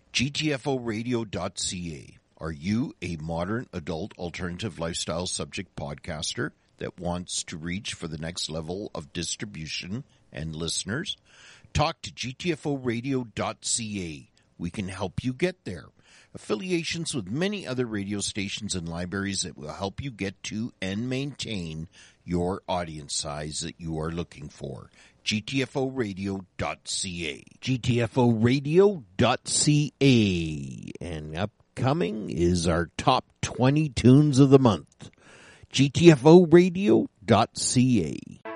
GTFOradio.ca. Are you a modern adult alternative lifestyle subject podcaster that wants to reach for the next level of distribution and listeners? Talk to GTFOradio.ca. We can help you get there. Affiliations with many other radio stations and libraries that will help you get to and maintain your audience size that you are looking for. GTFOradio.ca. GTFOradio.ca. And upcoming is our top 20 tunes of the month. GTFOradio.ca.